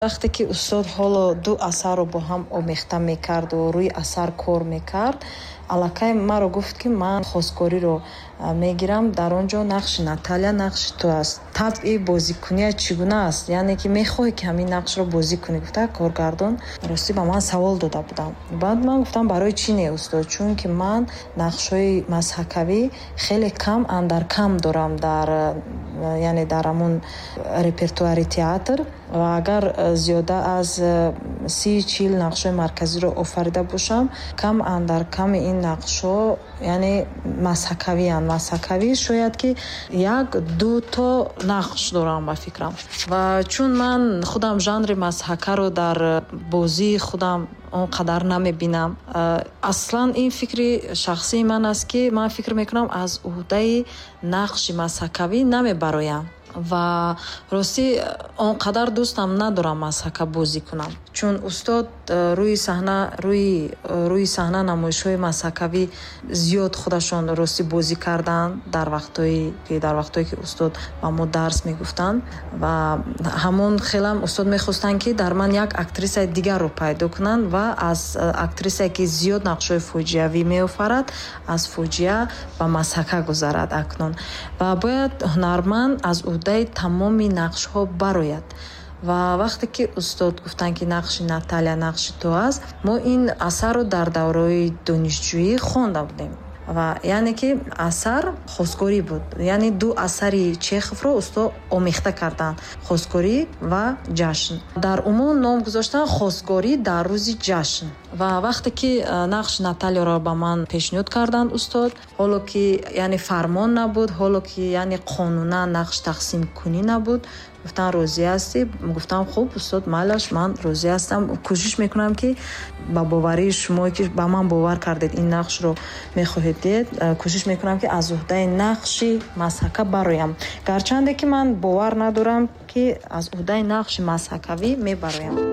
вақте ки устод ҳоло ду асарро бо ҳам омехта мекарду рӯи асар кор мекард, аллакай маро гуфт ки ман хостгориро мегирам. дар он ҷо нақши Наталья нақши ту аст. табъи бозикунияш чӣ гуна аст? Яъне ки мехоҳӣ ки ҳамин нақшро бозӣ кунӣ? Гуфта коргардон рости ба ман савол дода будам. баъд ман гуфтам барои чӣ не устод? Чунки ман нақшҳои мазҳакавӣ хеле кам андаркам дорам яъне дар ҳамун репертуари театр. ва агар зиёда аз 30-40 нақшҳои марказиро офарида бошам, кам андарками ин нақшҳо яъне мазҳакавиянд. мазҳакавӣ шояд ки 1-2 то нақш дорам ба фикрам. ва чун ман худам жанри мазҳакаро дар бозии худам он қадар намебинам, аслан ин фикри шахсии ман аст ки ман фикр мекунам аз уҳдаи нақши мазҳакавӣ намебароям. ва рости он қадар дӯстам надорам мазҳака бозӣ кунам, чун устод рӯи саҳна намоишҳои мазҳакавӣ зиёд худашон рости бозӣ кардан дар вақтое ки устод ба мо дарс мегуфтанд. ва ҳамон хелам устод мехостанд ки дар ман як актрисаи дигарро пайдо кунанд ва аз актрисае ки зиёд нақшҳои фоҷиавӣ меофарад, аз фоҷиа ба мазҳака гузарад акнун. ва бояд ҳунарманд аз уҳдаи тамоми нақшҳо барояд. ва вақте ки устод гуфтанд ки нақши Наталья нақши ту аст, мо ин асарро дар давраи донишҷӯӣ хонда будем. ва яъне ки асар хостгорӣ буд. яъне ду асари Чеховро устод омехта карданд: хостгорӣ ва ҷашн. дар умум ном гузоштан хостгорӣ дар рӯзи ҷашн. ва вақте ки нақши Натальяро ба ман пешниҳод карданд устод, ҳоло ки яъне фармон набуд, ҳоло ки яъне қонунан нақш тақсимкунӣ набуд, гуфтан розӣ ҳастӣ? Гуфтам хуб устод, майлаш, ман розӣ ҳастам. кӯшиш мекунам ки ба боварии шумо ки ба ман бовар кардед ин нақшро мехоҳед дид, кӯшиш мекунам ки аз уҳдаи нақши мазҳака бароям. гарчанде ки ман бовар надорам ки аз уҳдаи нақши мазҳакавӣ мебароям.